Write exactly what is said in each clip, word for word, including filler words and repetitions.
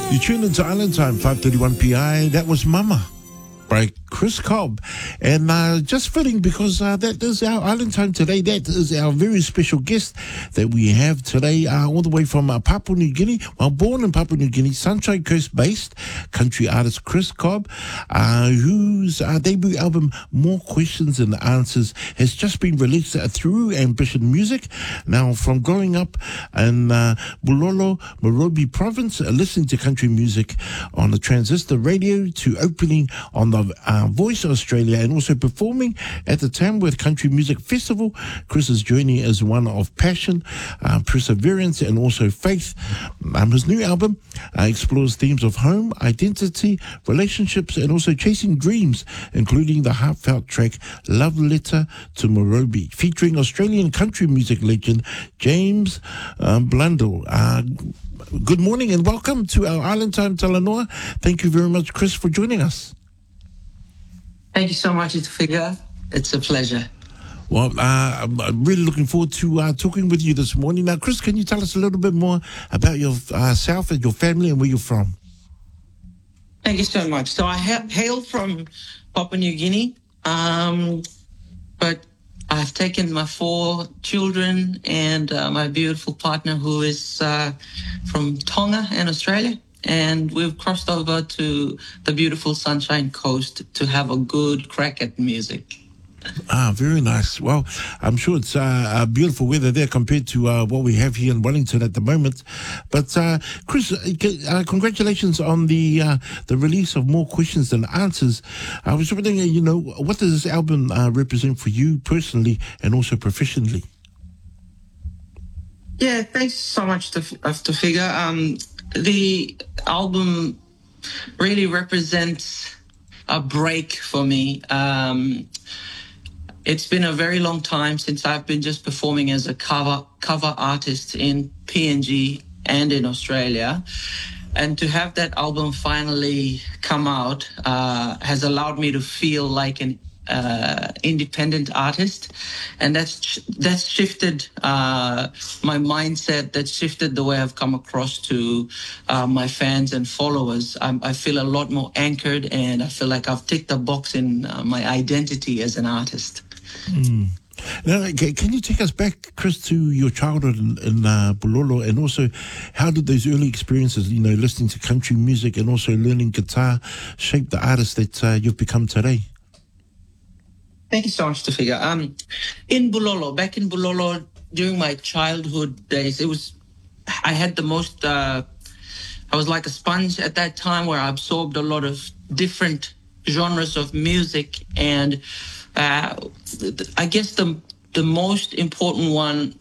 You tuned into Island Time, five thirty-one P I. That was Mama by Chris Cobb. And uh, just fitting because uh, that is our Island Time today. That is our very special guest that we have today, uh, all the way from uh, Papua New Guinea. Well, born in Papua New Guinea, Sunshine Coast-based country artist Chris Cobb, uh, whose uh, debut album, More Questions and Answers, has just been released uh, through Ambition Music. Now, from growing up in uh, Bulolo, Morobe province, uh, listening to country music on the transistor radio, to opening on the uh, Voice Australia and also performing at the Tamworth Country Music Festival, Chris's journey is one of passion, uh, perseverance and also faith. Um, his new album uh, explores themes of home, identity, relationships and also chasing dreams, including the heartfelt track Love Letter to Morobe, featuring Australian country music legend James um, Blundell. Uh, good morning and welcome to our Island Time Talanoa. Thank you very much, Chris, for joining us. Thank you so much, Figure. It's a pleasure. Well, uh, I'm really looking forward to uh, talking with you this morning. Now, Chris, can you tell us a little bit more about yourself uh, and your family and where you're from? Thank you so much. So I ha- hail from Papua New Guinea, um, but I've taken my four children and uh, my beautiful partner who is uh, from Tonga in Australia. And we've crossed over to the beautiful Sunshine Coast to have a good crack at music. Ah, very nice. Well, I'm sure it's uh, beautiful weather there compared to uh, what we have here in Wellington at the moment. But uh, Chris, uh, congratulations on the uh, the release of More Questions Than Answers. I was wondering, you know, what does this album uh, represent for you personally and also professionally? Yeah, thanks so much to, to Figure. Um, the album really represents a break for me. Um, it's been a very long time since I've been just performing as a cover cover artist in P N G and in Australia. And to have that album finally come out uh, has allowed me to feel like an uh, independent artist. And that's that's shifted uh, my mindset, that's shifted the way I've come across to uh, my fans and followers. I'm, I feel a lot more anchored and I feel like I've ticked a box in uh, my identity as an artist. Mm. Now, can you take us back, Chris, to your childhood in, in uh, Bulolo, and also how did those early experiences, you know, listening to country music and also learning guitar, shape the artist that uh, you've become today? Thank you so much, Figure. Um, in Bulolo, back in Bulolo, during my childhood days, it was, I had the most, uh, I was like a sponge at that time where I absorbed a lot of different genres of music. And uh, I guess the the most important one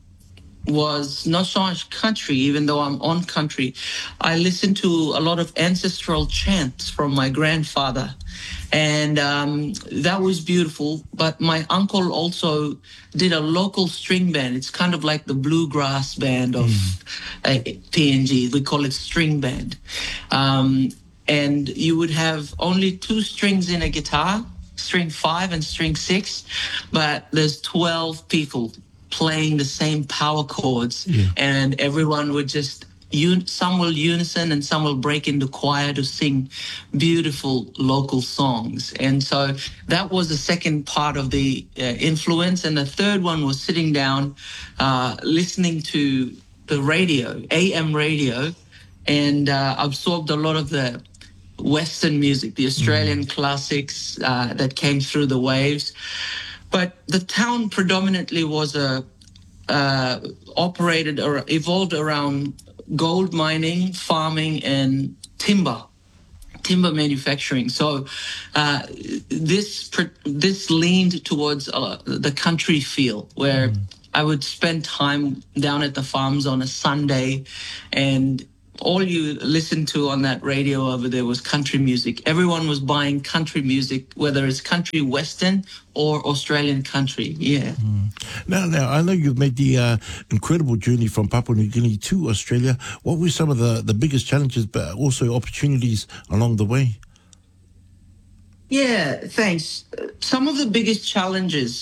was not so much country, even though I'm on country. I listened to a lot of ancestral chants from my grandfather. And um, that was beautiful. But my uncle also did a local string band. It's kind of like the bluegrass band of mm. uh, P N G. We call it string band. Um, and you would have only two strings in a guitar, string five and string six, but there's twelve people playing the same power chords. Yeah. And everyone would just... Un- some will unison and some will break into choir to sing beautiful local songs. And so that was the second part of the uh, influence. And the third one was sitting down, uh, listening to the radio, A M radio, and uh, absorbed a lot of the Western music, the Australian mm. classics uh, that came through the waves. But the town predominantly was a uh, operated or evolved around gold mining, farming, and timber, timber manufacturing. So uh, this this leaned towards uh, the country feel, where mm. I would spend time down at the farms on a Sunday, and all you listened to on that radio over there was country music. Everyone was buying country music, whether it's country western or Australian country. Yeah. Mm. Now, now I know you've made the uh, incredible journey from Papua New Guinea to Australia. What were some of the, the biggest challenges, but also opportunities along the way? Yeah, thanks. Some of the biggest challenges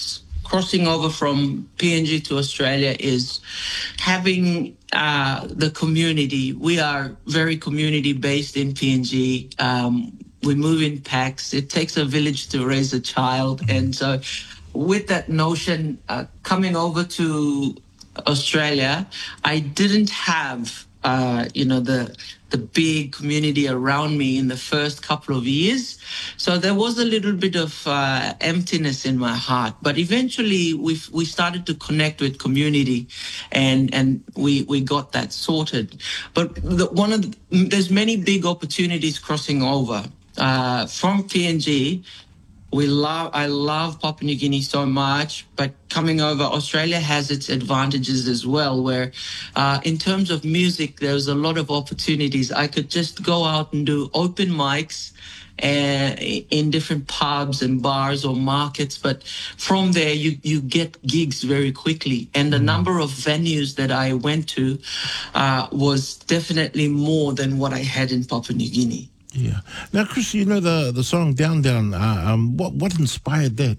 crossing over from P N G to Australia is having uh, the community. We are very community based in P N G. Um, we move in packs. It takes a village to raise a child. And so with that notion, uh, coming over to Australia, I didn't have, uh, you know, the the big community around me in the first couple of years. So there was a little bit of uh, emptiness in my heart. But eventually we we started to connect with community, and and we we got that sorted. But the, one of the, there's many big opportunities crossing over uh, from P N G. We love, I love Papua New Guinea so much, but coming over, Australia has its advantages as well, where uh, in terms of music, there's a lot of opportunities. I could just go out and do open mics uh, in different pubs and bars or markets, but from there, you, you get gigs very quickly. And the number of venues that I went to uh, was definitely more than what I had in Papua New Guinea. Yeah. Now, Chris, you know the, the song Down Down. Uh, um, what what inspired that?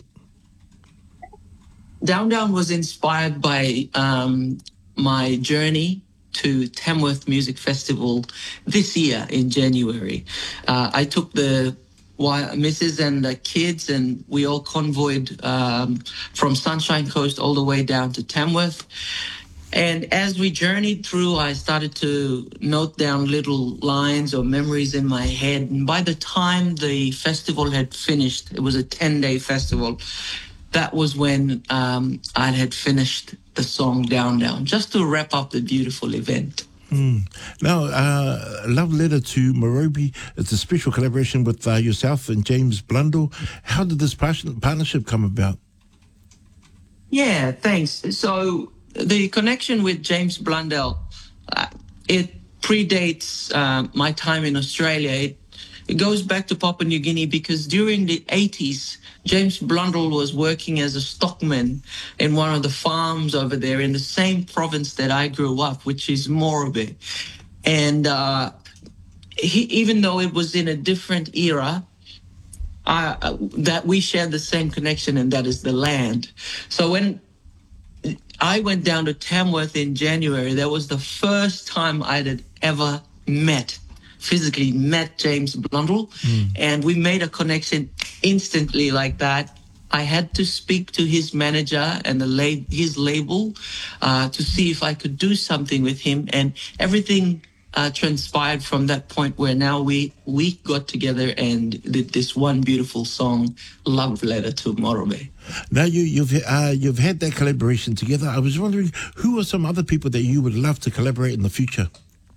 Down Down was inspired by um, my journey to Tamworth Music Festival this year in January. Uh, I took the missus and the kids, and we all convoyed um, from Sunshine Coast all the way down to Tamworth. And as we journeyed through, I started to note down little lines or memories in my head. And by the time the festival had finished, it was a ten-day festival, that was when um, I had finished the song Down Down, just to wrap up the beautiful event. Mm. Now, uh, Love Letter to Morobe, it's a special collaboration with uh, yourself and James Blundell. How did this partnership come about? Yeah, thanks. So the connection with James Blundell, uh, it predates uh, my time in Australia. It, it goes back to Papua New Guinea because during the eighties, James Blundell was working as a stockman in one of the farms over there in the same province that I grew up, which is Morobe. And uh, he, even though it was in a different era, uh, that we share the same connection, and that is the land. So when I went down to Tamworth in January, that was the first time I had ever met, physically met James Blundell. Mm. And we made a connection instantly like that. I had to speak to his manager and the lab, his label uh, to see if I could do something with him. And everything uh, transpired from that point where now we, we got together and did this one beautiful song, Love Letter to Morobe. Now you, you've uh, you've had that collaboration together. I was wondering, who are some other people that you would love to collaborate in the future?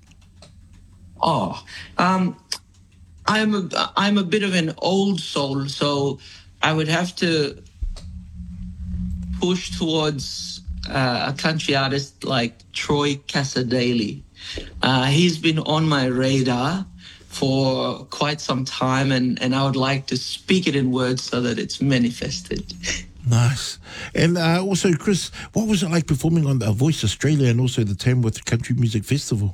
Oh, um, I'm a, I'm a bit of an old soul, so I would have to push towards uh, a country artist like Troy Casadei. Uh, he's been on my radar for quite some time, and, and I would like to speak it in words so that it's manifested. Nice. And uh, also, Chris, what was it like performing on the Voice Australia and also the Tamworth Country Music Festival?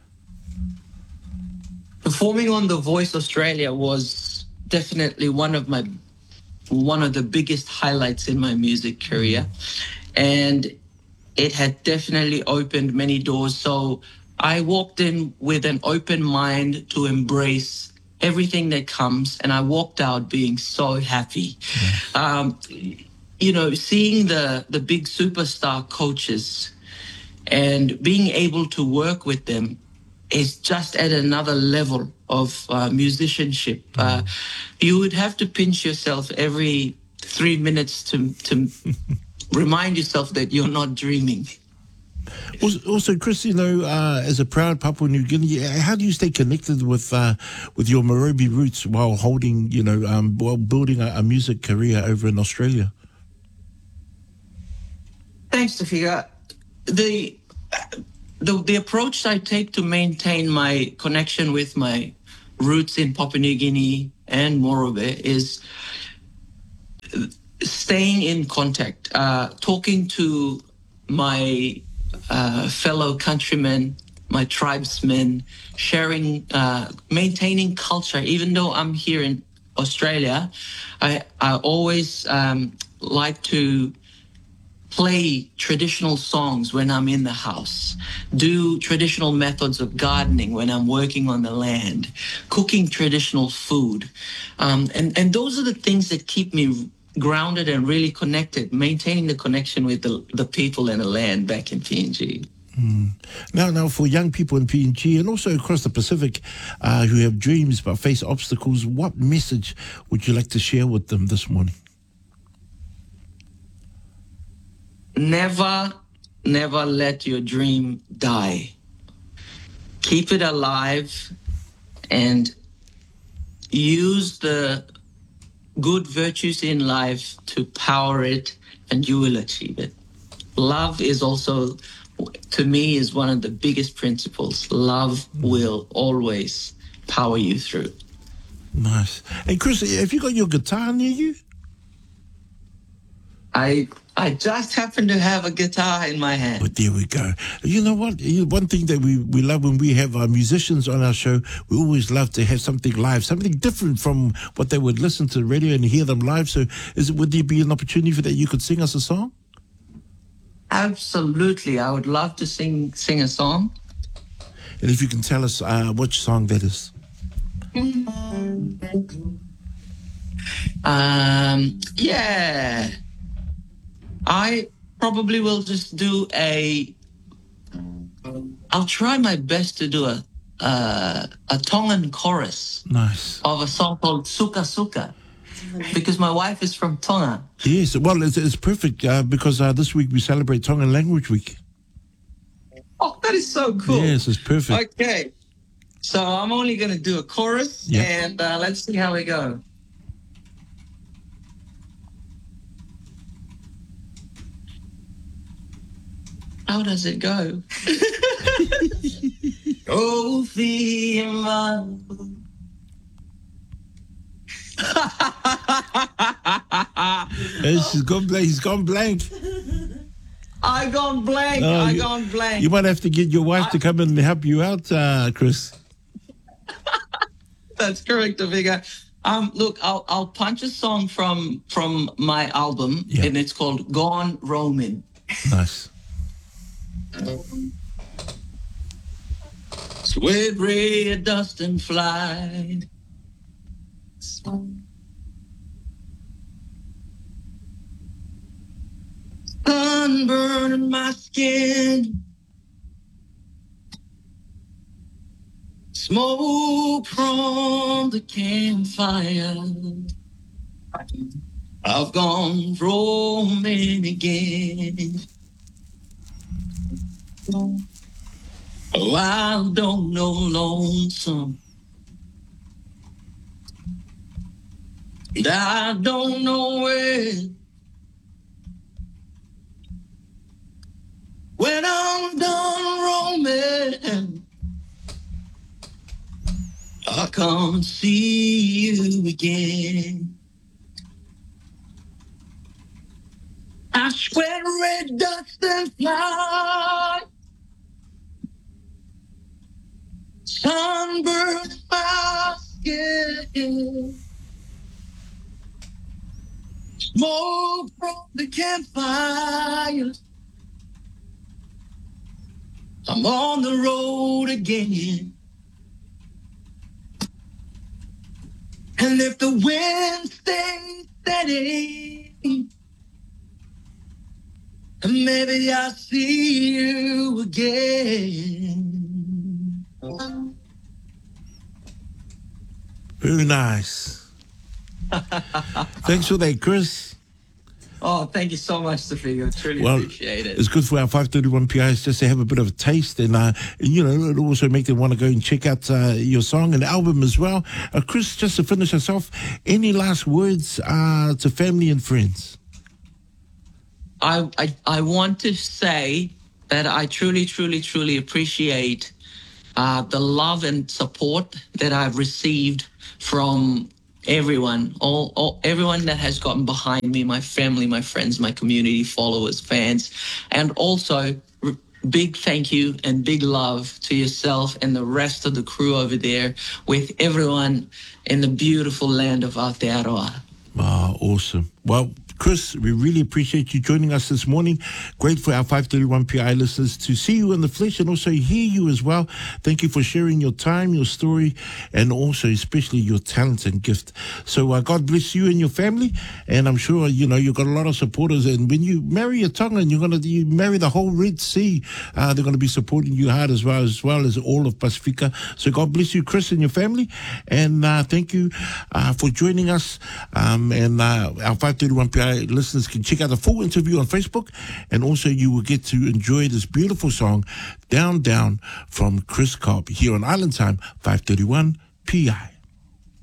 Performing on the Voice Australia was definitely one of my one of the biggest highlights in my music career, and it had definitely opened many doors. So I walked in with an open mind to embrace everything that comes, and I walked out being so happy. Yes. Um, you know, seeing the, the big superstar coaches and being able to work with them is just at another level of uh, musicianship. Mm. Uh, you would have to pinch yourself every three minutes to, to remind yourself that you're not dreaming. Also, also, Chris, you know, uh, as a proud Papua New Guinea, how do you stay connected with uh, with your Morobe roots while holding, you know, um, while building a, a music career over in Australia? Thanks, Tafiga. The, the the approach I take to maintain my connection with my roots in Papua New Guinea and Morobe is staying in contact, uh, talking to my uh, fellow countrymen, my tribesmen, sharing, uh, maintaining culture. Even though I'm here in Australia, I, I always um, like to play traditional songs when I'm in the house, do traditional methods of gardening when I'm working on the land, cooking traditional food. Um, and, and those are the things that keep me grounded and really connected, maintaining the connection with the, the people and the land back in P N G. Mm. Now, now, for young people in P N G and also across the Pacific uh, who have dreams but face obstacles, what message would you like to share with them this morning? Never, never let your dream die. Keep it alive and use the good virtues in life to power it, and you will achieve it. Love is also, to me, is one of the biggest principles. Love will always power you through. Nice. Hey, Chris, have you got your guitar near you? I I just happen to have a guitar in my hand. But there we go. You know what? You- One thing that we, we love when we have our musicians on our show, we always love to have something live, something different from what they would listen to the radio and hear them live. So is it, would there be an opportunity for that you could sing us a song? Absolutely. I would love to sing sing a song. And if you can tell us uh, which song that is. Um, yeah. I probably will just do a. I'll try my best to do a uh, a Tongan chorus Nice. of a song called Suka Suka, because my wife is from Tonga. Yes, well, it's, it's perfect uh, because uh, this week we celebrate Tongan Language Week. Oh, that is so cool. Yes, it's perfect. Okay, so I'm only gonna do a chorus, Yeah. and uh, let's see how we go. How does it go? Oh, Thema. Hey, she's gone blank. He's gone blank. I gone blank. No, I you- gone blank. You might have to get your wife to come and help you out, uh, Chris. That's correct, Aviga. Um, look, I'll I'll punch a song from from my album, Yeah. and it's called "Gone Roaming." Nice. Sweat ray dust and fly. Sunburn in my skin. Smoke from the campfire. I've gone roaming again. Oh, I don't know lonesome. And I don't know where. When I'm done roaming, I'll come and see you again. I sweat red dust and fly. Sunburn my skin. Smoke from the campfire. I'm on the road again. And if the wind stays steady, maybe I'll see you again. Very nice. Thanks for that, Chris. Oh, thank you so much, Sophia. I truly Well, appreciate it. it's good for our five thirty-one P Is just to have a bit of a taste and, uh, and you know, it'll also make them want to go and check out uh, your song and album as well. Uh, Chris, just to finish us off, any last words uh, to family and friends? I, I I want to say that I truly, truly, truly appreciate uh, the love and support that I've received from everyone, all, all everyone that has gotten behind me, my family, my friends, my community, followers, fans, and also r- big thank you and big love to yourself and the rest of the crew over there with everyone in the beautiful land of Aotearoa. Oh, awesome. Well, Chris, we really appreciate you joining us this morning. Great for our five thirty-one P I listeners to see you in the flesh and also hear you as well. Thank you for sharing your time, your story, and also especially your talent and gift. So uh, God bless you and your family. And I'm sure, you know, you've got a lot of supporters. And when you marry a Tongan, you're going to you marry the whole Red Sea. Uh, they're going to be supporting you hard as well, as well as all of Pacifica. So God bless you, Chris, and your family. And uh, thank you uh, for joining us. Um, and uh, our five thirty-one P I listeners can check out the full interview on Facebook, and also you will get to enjoy this beautiful song, Down Down, from Chris Cobb, here on Island Time, five thirty-one P I.